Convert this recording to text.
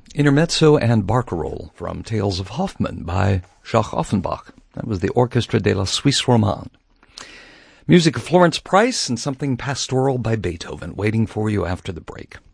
Intermezzo and Barcarolle from Tales of Hoffmann by Jacques Offenbach. That was the Orchestre de la Suisse Romande. Music of Florence Price and something pastoral by Beethoven waiting for you after the break.